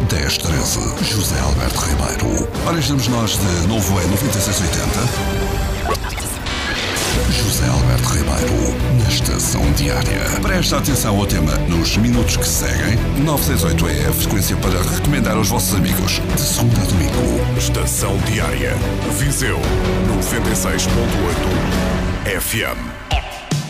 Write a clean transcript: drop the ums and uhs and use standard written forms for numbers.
1013, José Alberto Ribeiro. Ora, estamos nós de novo em 9680. José Alberto Ribeiro, na Estação Diária. Presta atenção ao tema nos minutos que seguem. 968 é a frequência para recomendar aos vossos amigos. De segunda a domingo. Estação Diária. Viseu 96.8 FM.